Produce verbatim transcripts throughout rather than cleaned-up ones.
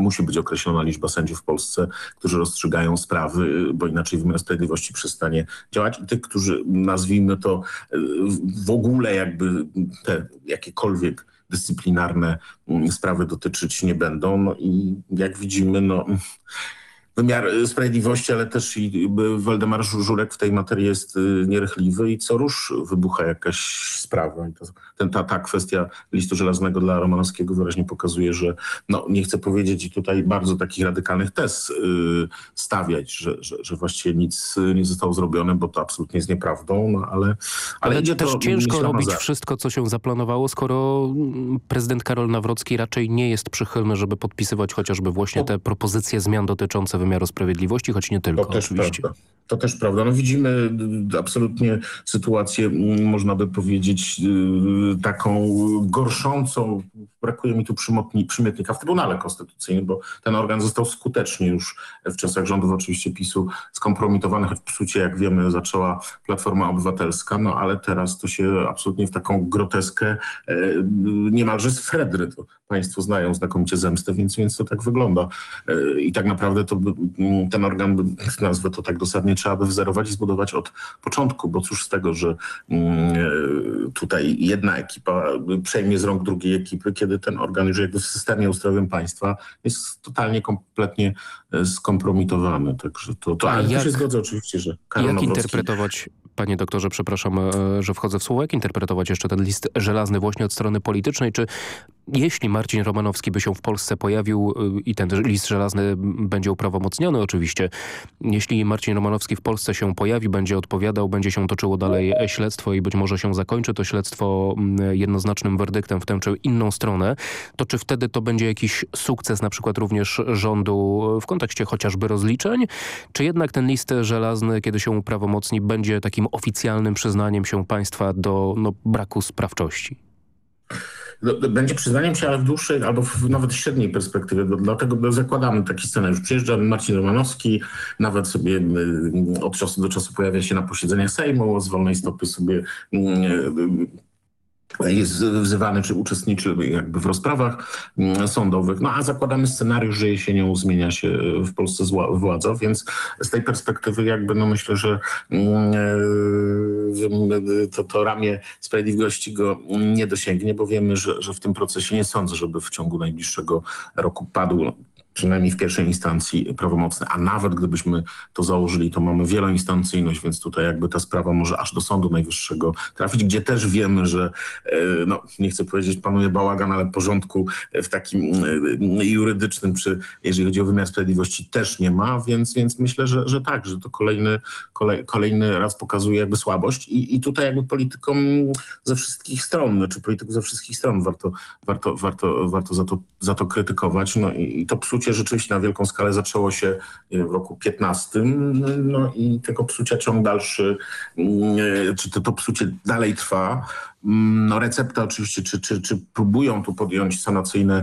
musi być określona liczba sędziów w Polsce, którzy rozstrzygają sprawy, bo inaczej wymiar sprawiedliwości przestanie działać. I tych, którzy, nazwijmy to, w ogóle jakby te jakiekolwiek dyscyplinarne sprawy dotyczyć nie będą. No i jak widzimy, no... Wymiar sprawiedliwości, ale też i Waldemar Żurek w tej materii jest nierychliwy i co rusz wybucha jakaś sprawa. I to, ten, ta, ta kwestia listu żelaznego dla Romanowskiego wyraźnie pokazuje, że no, nie chcę powiedzieć i tutaj bardzo takich radykalnych tez yy, stawiać, że, że, że właściwie nic nie zostało zrobione, bo to absolutnie jest nieprawdą, no ale... Ale, ale idzie też to, ciężko robić za... wszystko, co się zaplanowało, skoro prezydent Karol Nawrocki raczej nie jest przychylny, żeby podpisywać chociażby właśnie te propozycje zmian dotyczące wymiaru sprawiedliwości, choć nie tylko, to też oczywiście. Prawda. To też prawda. No widzimy absolutnie sytuację, można by powiedzieć, taką gorszącą. Brakuje mi tu przymiotnika w Trybunale Konstytucyjnym, bo ten organ został skutecznie już w czasach rządów oczywiście PiSu skompromitowany, choć psucie, jak wiemy, zaczęła Platforma Obywatelska, no ale teraz to się absolutnie w taką groteskę niemalże z Fredry. To państwo znają znakomicie zemstę, więc, więc to tak wygląda. I tak naprawdę to by, ten organ, by, nazwę to tak dosadnie, trzeba by wzerować i zbudować od początku, bo cóż z tego, że y, tutaj jedna ekipa przejmie z rąk drugiej ekipy, kiedy ten organ już jakby w systemie ustrojowym państwa jest totalnie, kompletnie skompromitowany. Także to, to ale jak, tu się zgodzę oczywiście, że Karol Jak Nawrocki... interpretować, panie doktorze, przepraszam, że wchodzę w słowo, jak interpretować jeszcze ten list żelazny właśnie od strony politycznej? Czy jeśli Marcin Romanowski by się w Polsce pojawił i ten list żelazny będzie uprawomocniony oczywiście, jeśli Marcin Romanowski w Polsce się pojawi, będzie odpowiadał, będzie się toczyło dalej śledztwo i być może się zakończy to śledztwo jednoznacznym werdyktem w tę czy inną stronę, to czy wtedy to będzie jakiś sukces na przykład również rządu w kontekście chociażby rozliczeń? Czy jednak ten list żelazny, kiedy się uprawomocni, będzie takim oficjalnym przyznaniem się państwa do no, braku sprawczości? Będzie przyznaniem się, ale w dłuższej albo w nawet średniej perspektywie. Dlatego zakładamy taki scenariusz. Przyjeżdża Marcin Romanowski, nawet sobie od czasu do czasu pojawia się na posiedzeniach Sejmu, z wolnej stopy sobie jest wzywany czy uczestniczy jakby w rozprawach sądowych. No a zakładamy scenariusz, że jesienią zmienia się w Polsce władza, więc z tej perspektywy jakby no myślę, że to, to ramię sprawiedliwości go nie dosięgnie, bo wiemy, że, że w tym procesie nie sądzę, żeby w ciągu najbliższego roku padł przynajmniej w pierwszej instancji prawomocne, a nawet gdybyśmy to założyli, to mamy wieloinstancyjność, więc tutaj jakby ta sprawa może aż do Sądu Najwyższego trafić, gdzie też wiemy, że no nie chcę powiedzieć panuje bałagan, ale porządku w takim jurydycznym, czy jeżeli chodzi o wymiar sprawiedliwości też nie ma, więc, więc myślę, że, że tak, że to kolejny, kolej, kolejny raz pokazuje jakby słabość i, i tutaj jakby politykom ze wszystkich stron, czy polityków ze wszystkich stron warto, warto, warto, warto za to, za to krytykować, no i, i to psucie rzeczywiście na wielką skalę zaczęło się w roku piętnastym, no i tego psucia ciąg dalszy, czy to, to psucie dalej trwa. No recepta oczywiście, czy, czy, czy próbują tu podjąć sanacyjne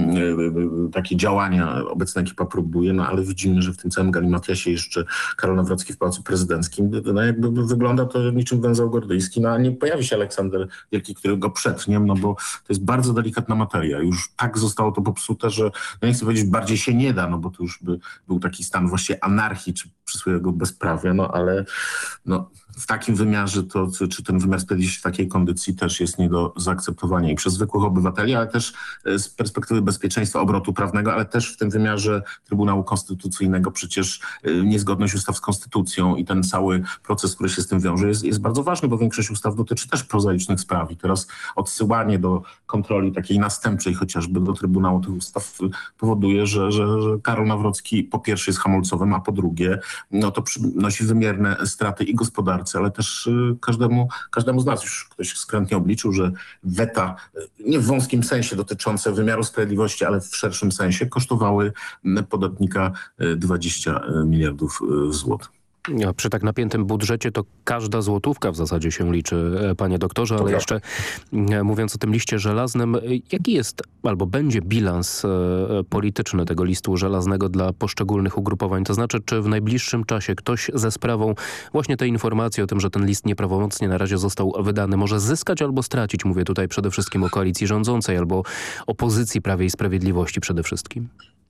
takie działania, obecna ekipa próbuje, no ale widzimy, że w tym całym galimatiasie jeszcze Karol Nawrocki w Pałacu Prezydenckim, no jakby wygląda to niczym węzeł gordyjski, no a nie pojawi się Aleksander Wielki, który go przetnie, no bo to jest bardzo delikatna materia. Już tak zostało to popsute, że no nie chcę powiedzieć, bardziej się nie da, no bo to już by był taki stan właściwie anarchii, czy przysłowiowego bezprawia, no ale no, w takim wymiarze to, czy ten wymiar sprawiedliwości w takiej kondycji też jest nie do zaakceptowania i przez zwykłych obywateli, ale też z perspektywy bezpieczeństwa obrotu prawnego, ale też w tym wymiarze Trybunału Konstytucyjnego przecież niezgodność ustaw z konstytucją i ten cały proces, który się z tym wiąże jest, jest bardzo ważny, bo większość ustaw dotyczy też prozaicznych spraw i teraz odsyłanie do kontroli takiej następczej chociażby do Trybunału tych ustaw powoduje, że, że, że Karol Nawrocki po pierwsze jest hamulcowym, a po drugie no to przynosi wymierne straty i gospodarce, ale też każdemu, każdemu z nas. Już ktoś skrętnie obliczył, że weta, nie w wąskim sensie dotyczące wymiaru sprawiedliwości, ale w szerszym sensie kosztowały podatnika dwadzieścia miliardów złotych. Przy tak napiętym budżecie to każda złotówka w zasadzie się liczy, panie doktorze, ale jeszcze mówiąc o tym liście żelaznym, jaki jest albo będzie bilans polityczny tego listu żelaznego dla poszczególnych ugrupowań? To znaczy, czy w najbliższym czasie ktoś ze sprawą właśnie tej informacji o tym, że ten list nieprawomocnie na razie został wydany, może zyskać albo stracić? Mówię tutaj przede wszystkim o koalicji rządzącej albo opozycji Prawie i Sprawiedliwości przede wszystkim.